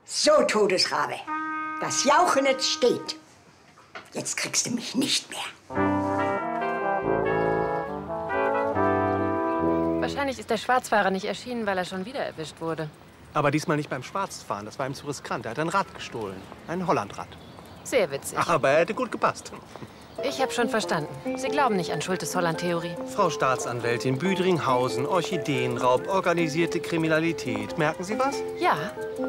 So, Todesrabe, das Jauchenetz steht. Jetzt kriegst du mich nicht mehr. Wahrscheinlich ist der Schwarzfahrer nicht erschienen, weil er schon wieder erwischt wurde. Aber diesmal nicht beim Schwarzfahren, das war ihm zu riskant. Er hat ein Rad gestohlen, ein Hollandrad. Sehr witzig. Aber er hätte gut gepasst. Ich habe schon verstanden. Sie glauben nicht an Schultes-Holland-Theorie. Frau Staatsanwältin, Büdringhausen, Orchideenraub, organisierte Kriminalität. Merken Sie was? Ja,